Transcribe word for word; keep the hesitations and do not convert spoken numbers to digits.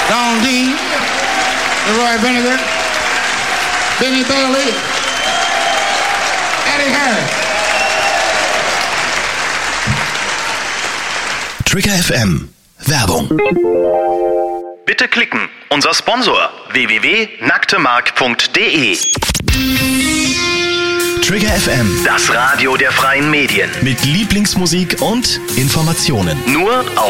Don Dean, Roy Vinegar, Benny Bailey, Eddie Harris. Trigger F M. Werbung. Bitte klicken. Unser Sponsor w w w punkt nacktemark punkt d e. Trigger F M. Das Radio der freien Medien. Mit Lieblingsmusik und Informationen. Nur auf